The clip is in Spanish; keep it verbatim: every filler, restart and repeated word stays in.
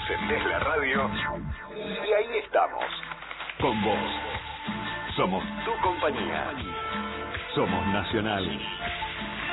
Encendés la radio y ahí estamos. Con vos. Somos tu compañía. Somos Nacional.